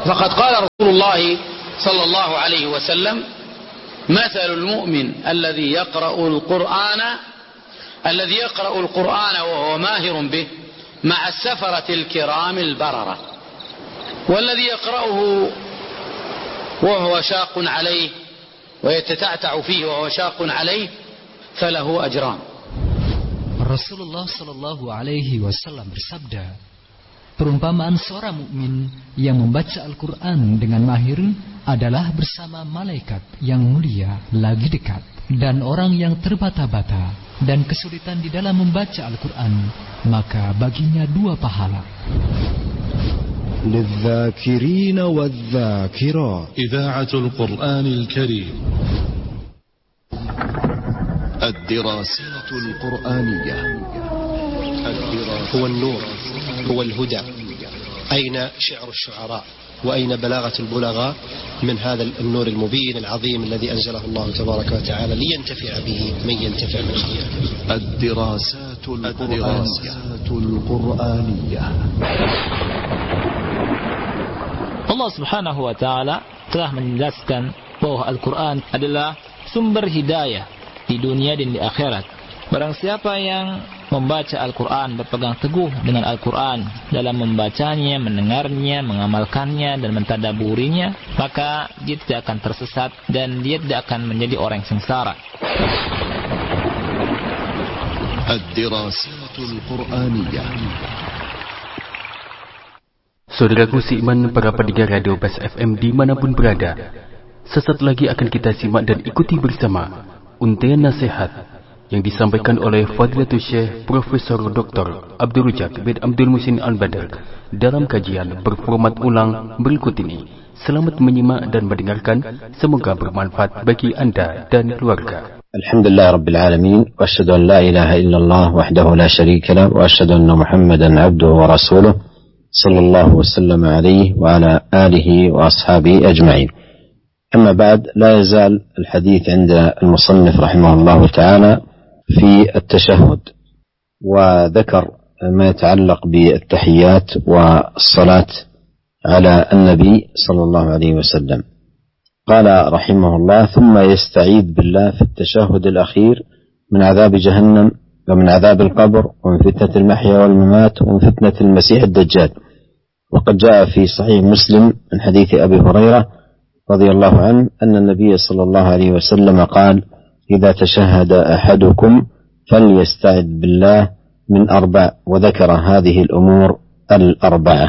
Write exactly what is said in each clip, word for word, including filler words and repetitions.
فقد قال رسول الله صلى الله عليه وسلم مثل المؤمن الذي يقرأ القرآن الذي يقرأ القرآن وهو ماهر به مع السفرة الكرام البررة والذي يقرأه وهو شاق عليه ويتتعتع فيه وهو شاق عليه فله أجران. Rasulullah Shallallahu Alaihi Wasallam bersabda, perumpamaan seorang mukmin yang membaca Al-Quran dengan mahir adalah bersama malaikat yang mulia lagi dekat, dan orang yang terbata-bata dan kesulitan di dalam membaca Al-Quran, maka baginya dua pahala. للذاكرين والذاكرات إذاعة القرآن الكريم. الدراسات القرآنية. هو النور، هو الهدى. أين شعر الشعراء وأين بلاغة البلغاء من هذا النور المبين العظيم الذي أنزله الله تبارك وتعالى لينتفع به من ينتفع من خلقه. الدراسات القرآنية. Allah Subhanahu wa taala telah menjelaskan bahwa Al-Quran adalah sumber hidayah di dunia dan di akhirat. Barang siapa yang membaca Al-Quran, berpegang teguh dengan Al-Quran dalam membacanya, mendengarnya, mengamalkannya dan mentadaburinya, maka dia tidak akan tersesat dan dia tidak akan menjadi orang yang sengsara. Ad-Dirasatul Qur'aniyah. Saudaraku seiman, para pendengar Radio Bas F M dimanapun berada, sesaat lagi akan kita simak dan ikuti bersama untayan nasihat yang disampaikan oleh Fadilatul Syekh Profesor Doktor Abdul Rujak bin Abdul Muhsin Al-Badr dalam kajian berformat ulang berikut ini. Selamat menyimak dan mendengarkan, semoga bermanfaat bagi anda dan keluarga. Alhamdulillah Rabbil Alamin, wa asyhadu an la ilaha illallah wahdahu la syarika lah, wa asyhadu anna Muhammadan abduhu wa rasuluh sallallahu wasallam alaihi wa ala alihi wa ashabihi ajma'in. أما بعد، لا يزال الحديث عند المصنف رحمه الله تعالى في التشهد، وذكر ما يتعلق بالتحيات والصلاة على النبي صلى الله عليه وسلم. قال رحمه الله: ثم يستعيذ بالله في التشهد الأخير من عذاب جهنم ومن عذاب القبر ومن فتنة المحيا والممات ومن فتنة المسيح الدجال. وقد جاء في صحيح مسلم من حديث أبي هريرة رضي الله عنه أن النبي صلى الله عليه وسلم قال: إذا تشهد أحدكم فليستعذ بالله من أربع، وذكر هذه الأمور الأربعة.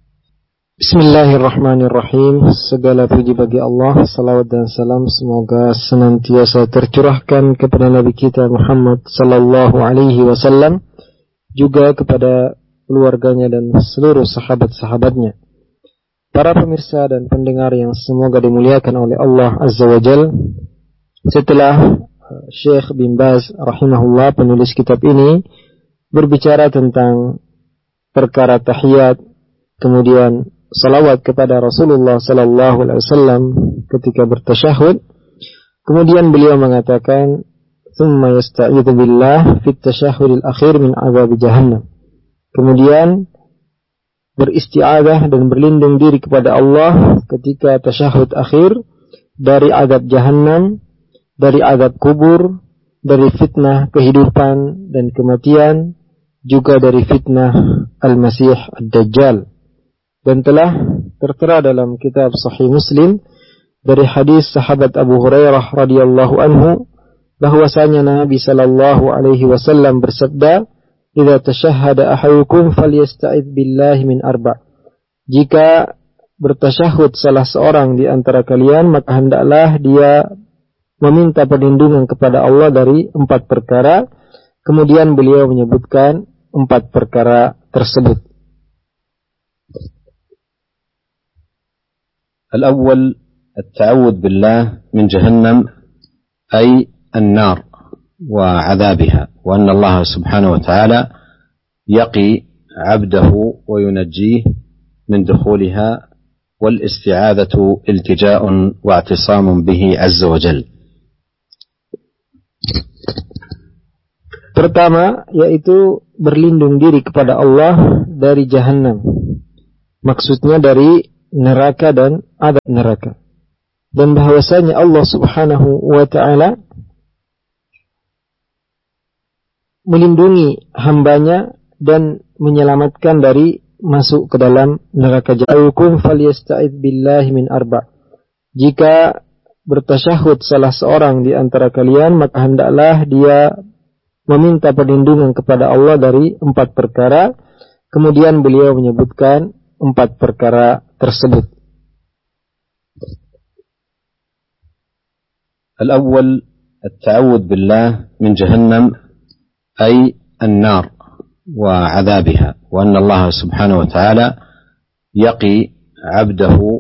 Bismillahirrahmanirrahim. Segala puji bagi Allah, salawat dan salam semoga senantiasa tercurahkan kepada Nabi kita Muhammad sallallahu alaihi wasallam, juga kepada keluarganya dan seluruh sahabat-sahabatnya. Para pemirsa dan pendengar yang semoga dimuliakan oleh Allah Azza wa Jal, setelah Syekh bin Baz rahimahullah, penulis kitab ini, berbicara tentang perkara tahiyat, kemudian salawat kepada Rasulullah sallallahu alaihi wasallam ketika bertasyahud, kemudian beliau mengatakan, "Tsumma yasta'idzu billah fit tasyahhudil akhir min azab jahannam." Kemudian beristi'adzah dan berlindung diri kepada Allah ketika tasyahud akhir dari azab jahannam, dari azab kubur, dari fitnah kehidupan dan kematian, juga dari fitnah Al-Masih Ad-Dajjal. Dan telah tertera dalam kitab Sahih Muslim dari hadis sahabat Abu Hurairah radhiyallahu anhu bahwasanya Nabi sallallahu alaihi wasallam bersabda, "Idza tashahhada ahadukum falyasta'idz billahi min arba'." Jika bertasyahud salah seorang di antara kalian, maka hendaklah dia meminta perlindungan kepada Allah dari empat perkara. Kemudian beliau menyebutkan empat perkara tersebut. Al-awwal at-ta'awudz billah min jahannam, ay an-nar وعذابها، وأن الله سبحانه وتعالى يقي عبده وينجيه من دخولها، والاستعاذة التجاء واعتصام به عز وجل. Pertama, yaitu berlindung diri kepada Allah dari jahannam. Maksudnya dari neraka dan azab neraka. Dan bahwasanya Allah Subhanahu wa taala melindungi hambanya dan menyelamatkan dari masuk ke dalam neraka jahannam. Falyasta'id billahi min arba'. Jika bertasyahud salah seorang di antara kalian, maka hendaklah dia meminta perlindungan kepada Allah dari empat perkara. Kemudian beliau menyebutkan empat perkara tersebut. Al-awwal at-ta'awudz billah min jahannam ay an-nar wa 'adzabiha, wa anna Allah subhanahu wa ta'ala yaqi 'abdahu